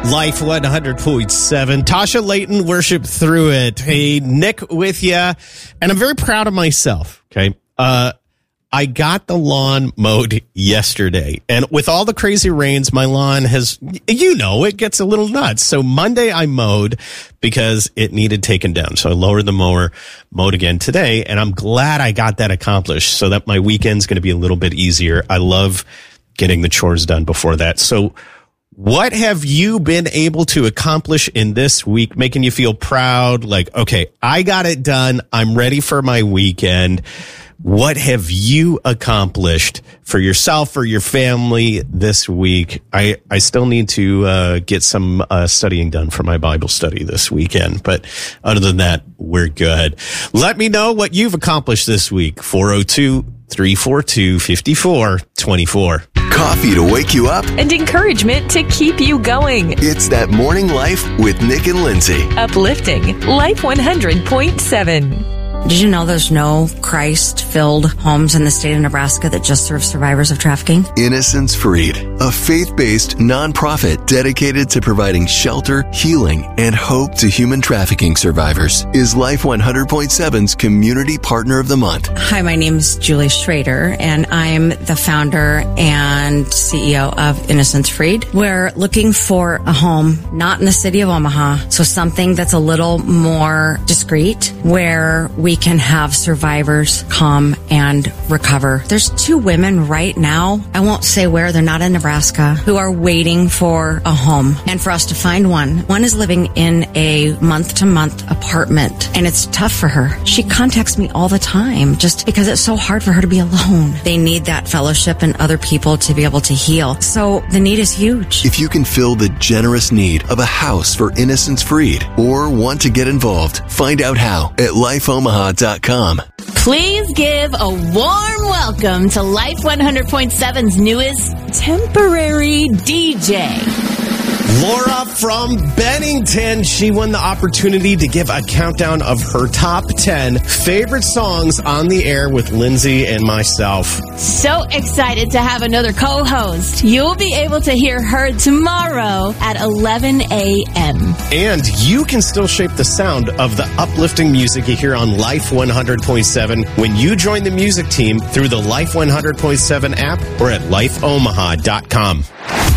Life 100.7. Tasha Layton, Worship Through It. Hey, Nick with you. And I'm very proud of myself. Okay. I got the lawn mowed yesterday. And with all the crazy rains, my lawn has, it gets a little nuts. So Monday I mowed because it needed taken down. So I lowered the mower, mowed again today. And I'm glad I got that accomplished so that my weekend's going to be a little bit easier. I love getting the chores done before that. So what have you been able to accomplish in this week, making you feel proud? Like, okay, I got it done. I'm ready for my weekend. What have you accomplished for yourself or your family this week? I still need to get some studying done for my Bible study this weekend. But other than that, we're good. Let me know what you've accomplished this week. 402-342-5424. Coffee to wake you up and encouragement to keep you going. It's That Morning Life with Nick and Lindsay. Uplifting Life 100.7. Did you know there's no Christ-filled homes in the state of Nebraska that just serve survivors of trafficking? Innocence Freed, a faith-based nonprofit dedicated to providing shelter, healing, and hope to human trafficking survivors, is Life 100.7's Community Partner of the Month. Hi, my name is Julie Schrader, and I'm the founder and CEO of Innocence Freed. We're looking for a home not in the city of Omaha, so something that's a little more discreet, where we can have survivors come and recover. There's 2 women right now, I won't say where, they're not in Nebraska, who are waiting for a home and for us to find one. One is living in a month-to-month apartment, and it's tough for her. She contacts me all the time just because it's so hard for her to be alone. They need that fellowship and other people to be able to heal. So the need is huge. If you can fill the generous need of a house for Innocence Freed or want to get involved, find out how at lifeomaha.com. Please give a warm welcome to Life 100.7's newest temporary DJ. Laura from Bennington. She won the opportunity to give a countdown of her top 10 favorite songs on the air with Lindsay and myself. So excited to have another co-host. You'll be able to hear her tomorrow at 11 a.m. And you can still shape the sound of the uplifting music you hear on Life 100.7 when you join the music team through the Life 100.7 app or at lifeomaha.com.